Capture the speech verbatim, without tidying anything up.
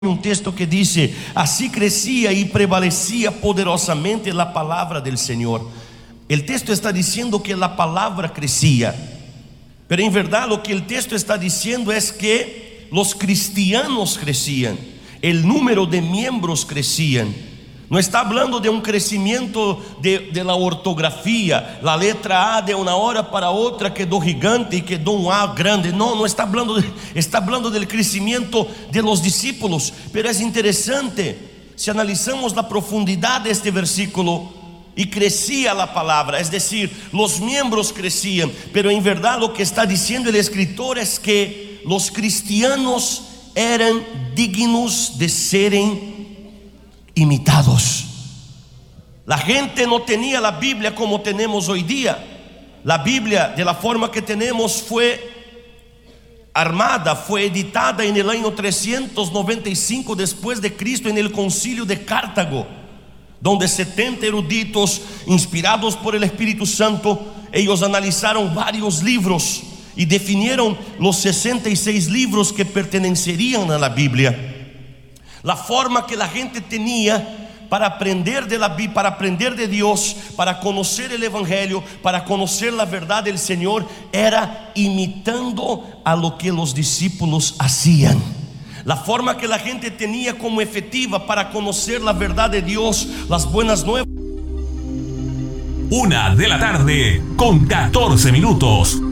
un texto que dice: así crecía y prevalecía poderosamente la palabra del Señor. El texto está diciendo que la palabra crecía, pero en verdad lo que el texto está diciendo es que los cristianos crecían, el número de miembros crecían. No está hablando de un crecimiento de, de la ortografía, la letra A de una hora para otra quedó gigante y quedó un A grande. No, no está hablando de, está hablando del crecimiento de los discípulos. Pero es interesante, si analizamos la profundidad de este versículo, y crecía la palabra, es decir, los miembros crecían, pero en verdad lo que está diciendo el escritor es que los cristianos eran dignos de serem imitados. La gente no tenía la Biblia como tenemos hoy día. La Biblia de la forma que tenemos fue armada, fue editada en el año trescientos noventa y cinco después de Cristo, en el concilio de Cartago, donde setenta eruditos inspirados por el Espíritu Santo, ellos analizaron varios libros y definieron los sesenta y seis libros que pertenecerían a la Biblia. La forma que la gente tenía para aprender de la Biblia, para aprender de Dios, para conocer el Evangelio, para conocer la verdad del Señor, era imitando a lo que los discípulos hacían. La forma que la gente tenía como efectiva para conocer la verdad de Dios, las buenas nuevas. Una de la tarde con catorce minutos.